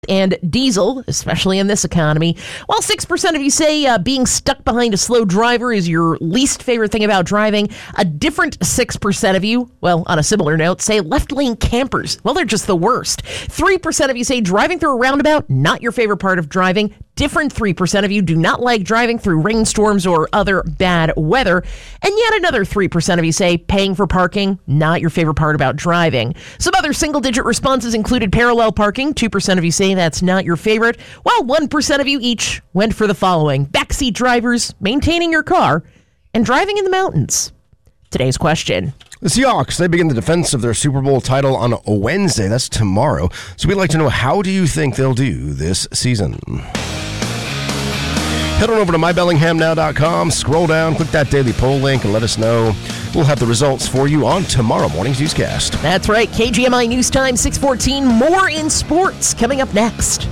and diesel, especially in this economy. While 6% of you say being stuck behind a slow driver is your least favorite thing about driving, a different 6% of you, well, on a similar note, say left lane campers. Well, they're just the worst. 3% of you say driving through a roundabout, not your favorite part of driving. Different 3% of you do not like driving through rainstorms or other bad weather. And yet another 3% of you say paying for parking, not your favorite part about driving. Some other single-digit responses included parallel parking. 2% of you say that's not your favorite, while 1% of you each went for the following: backseat drivers, maintaining your car, and driving in the mountains. Today's question. The Seahawks, they begin the defense of their Super Bowl title on a Wednesday. That's tomorrow. So we'd like to know, how do you think they'll do this season? Head on over to mybellinghamnow.com, scroll down, click that daily poll link, and let us know. We'll have the results for you on tomorrow morning's newscast. That's right. KGMI News Time, 6:14. More in sports coming up next.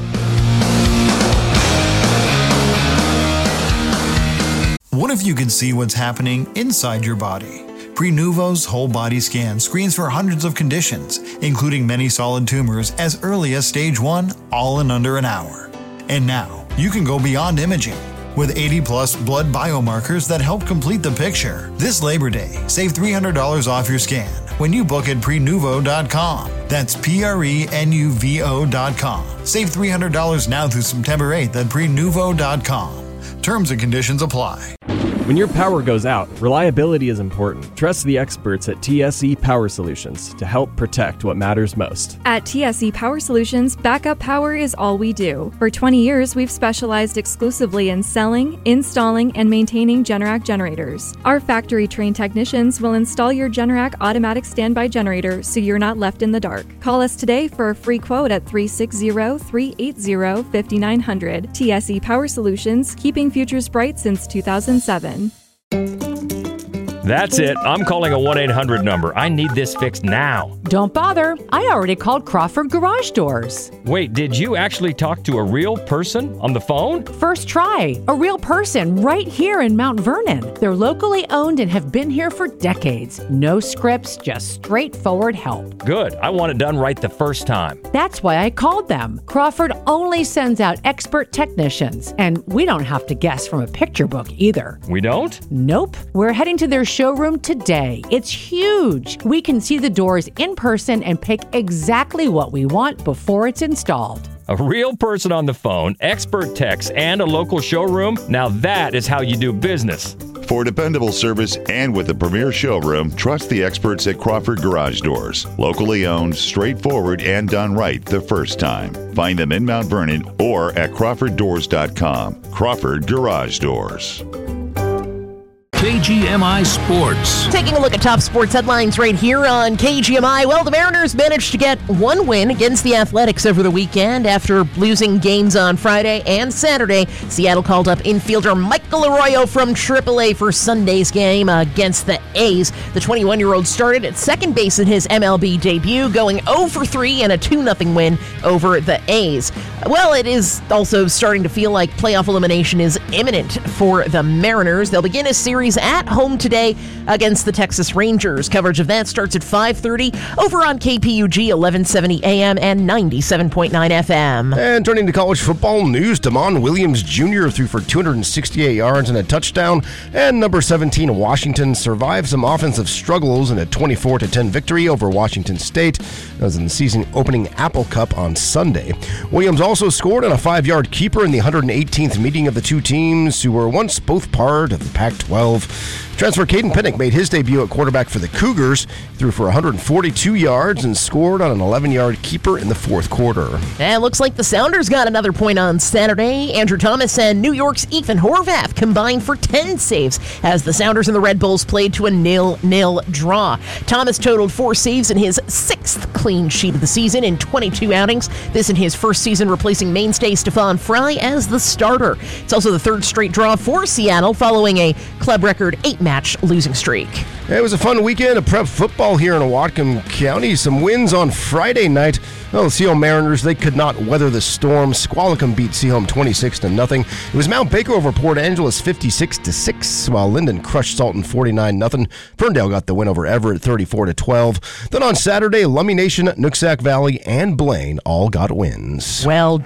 What if you could see what's happening inside your body? Prenuvo's whole body scan screens for hundreds of conditions, including many solid tumors as early as stage 1, all in under an hour. And now, you can go beyond imaging. With 80-plus blood biomarkers that help complete the picture. This Labor Day, save $300 off your scan when you book at Prenuvo.com. That's Prenuvo.com. Save $300 now through September 8th at Prenuvo.com. Terms and conditions apply. When your power goes out, reliability is important. Trust the experts at TSE Power Solutions to help protect what matters most. At TSE Power Solutions, backup power is all we do. For 20 years, we've specialized exclusively in selling, installing, and maintaining Generac generators. Our factory-trained technicians will install your Generac automatic standby generator so you're not left in the dark. Call us today for a free quote at 360-380-5900. TSE Power Solutions, keeping futures bright since 2007. That's it. I'm calling a 1-800 number. I need this fixed now. Don't bother. I already called Crawford Garage Doors. Wait, did you actually talk to a real person on the phone? First try. A real person right here in Mount Vernon. They're locally owned and have been here for decades. No scripts, just straightforward help. Good. I want it done right the first time. That's why I called them. Crawford only sends out expert technicians, and we don't have to guess from a picture book either. We don't? Nope. We're heading to their showroom today. It's huge. We can see the doors in person and pick exactly what we want before it's installed. A real person on the phone, expert techs, and a local showroom? Now that is how you do business. For dependable service and with a premier showroom, trust the experts at Crawford Garage Doors. Locally owned, straightforward, and done right the first time. Find them in Mount Vernon or at crawforddoors.com. Crawford Garage Doors. KGMI Sports. Taking a look at top sports headlines right here on KGMI. Well, the Mariners managed to get one win against the Athletics over the weekend after losing games on Friday and Saturday. Seattle called up infielder Michael Arroyo from AAA for Sunday's game against the A's. The 21-year-old started at second base in his MLB debut, going 0 for 3 and a 2-0 win over the A's. Well, it is also starting to feel like playoff elimination is imminent for the Mariners. They'll begin a series at home today against the Texas Rangers. Coverage of that starts at 5:30 over on KPUG 1170 AM and 97.9 FM. And turning to college football news, Damon Williams Jr. threw for 268 yards and a touchdown, and number 17 Washington survived some offensive struggles in a 24-10 victory over Washington State. That was in the season-opening Apple Cup on Sunday. Williams also scored on a 5-yard keeper in the 118th meeting of the two teams, who were once both part of the Pac-12. Transfer Caden Pinnock made his debut at quarterback for the Cougars, threw for 142 yards and scored on an 11-yard keeper in the fourth quarter. And it looks like the Sounders got another point on Saturday. Andrew Thomas and New York's Ethan Horvath combined for 10 saves as the Sounders and the Red Bulls played to a 0-0 draw. Thomas totaled 4 saves in his 6th clean sheet of the season in 22 outings. This in his first season replacing mainstay Stefan Fry as the starter. It's also the 3rd straight draw for Seattle following a club record 8-match losing streak. It was a fun weekend of prep football here in Whatcom County. Some wins on Friday night. Well, the Seahome Mariners, they could not weather the storm. Squalicum beat Seahome 26-0. It was Mount Baker over Port Angeles 56-6, while Linden crushed Salton 49-0. Ferndale got the win over Everett 34-12. Then on Saturday, Lummi Nation, Nooksack Valley, and Blaine all got wins. Well